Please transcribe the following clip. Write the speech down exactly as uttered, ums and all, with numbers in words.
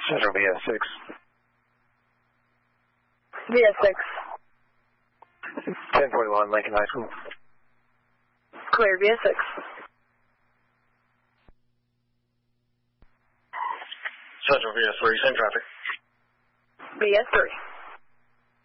Central V S six. V S six. ten forty-one, Lincoln High School. Clear, V S six. Central V S three, same traffic. V S three.